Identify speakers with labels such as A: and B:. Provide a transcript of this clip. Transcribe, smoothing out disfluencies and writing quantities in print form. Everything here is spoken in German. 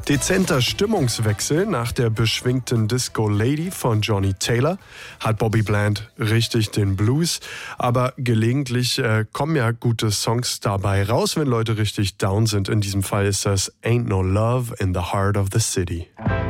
A: Dezenter Stimmungswechsel nach der beschwingten Disco Lady von Johnny Taylor hat Bobby Bland richtig den Blues. Aber gelegentlich kommen ja gute Songs dabei raus, wenn Leute richtig down sind. In diesem Fall ist das Ain't No Love in the Heart of the City.